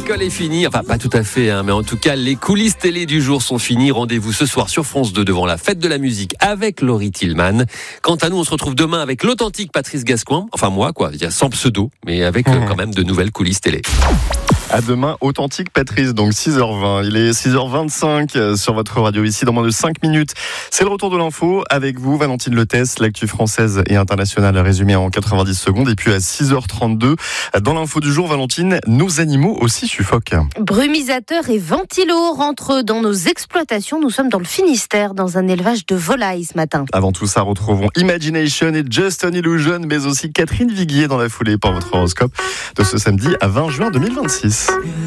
l'école est finie. Enfin, pas tout à fait, mais en tout cas, les coulisses télé du jour sont finies. Rendez-vous ce soir sur France 2 devant la fête de la musique avec Laurie Tillman. Quant à nous, on se retrouve demain avec l'authentique Patrice Gascoin. Enfin, moi, quoi, il y a sans pseudo, mais avec quand même de nouvelles coulisses télé. À demain, authentique Patrice, donc 6h20. Il est 6h25 sur votre radio ici dans moins de 5 minutes. C'est le retour de l'info avec vous, Valentine Letès, l'actu française et internationale résumée en 90 secondes. Et puis à 6h32, dans l'info du jour, Valentine, nos animaux aussi suffoquent. Brumisateurs et ventilos rentrent dans nos exploitations. Nous sommes dans le Finistère, dans un élevage de volailles ce matin. Avant tout ça, retrouvons Imagination et Just an Illusion, mais aussi Catherine Viguier dans la foulée pour votre horoscope de ce samedi à 20 juin 2026.